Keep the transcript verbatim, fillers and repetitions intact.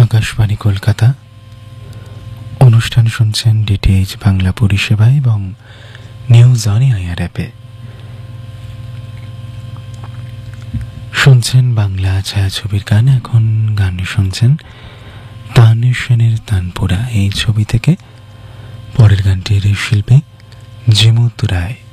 আকাশবাণী কলকাতা। অনুষ্ঠান শুনছেন ডিটিএইচ বাংলা পরিষেবায় এবং নিউজ অন এয়ার অ্যাপে। শুনছেন বাংলা ছায়াছবির গান। এখন গান শুনছেন তানের সেনের তানপুরা এই ছবি থেকে। পরের গানটির শিল্পী জিমুত রায়।